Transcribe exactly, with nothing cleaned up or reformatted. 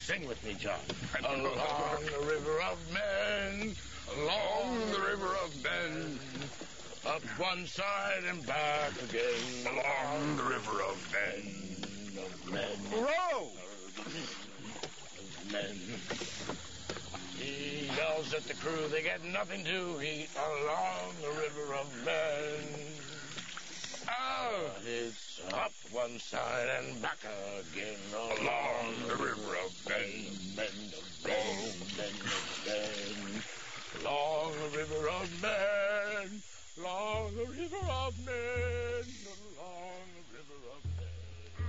Sing with me, John. Along the river of men, along the river of men, up one side and back again, along the river of men, of men. Row! Of men. He yells at the crew, they get nothing to eat, along the river of men. Oh, it's up one side and back again, along the river of men, men of men, men of men, along the river of men, along the river of men.